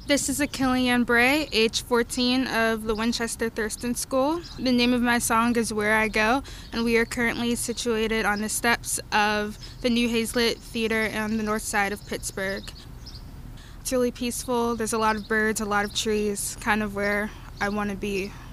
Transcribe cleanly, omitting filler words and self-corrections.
This is Achillean Bray, age 14 of the Winchester Thurston School. The name of my song is Where I Go, and we are currently situated on the steps of the New Hazlitt Theater on the north side of Pittsburgh. It's really peaceful. There's a lot of birds, a lot of trees, kind of where I want to be.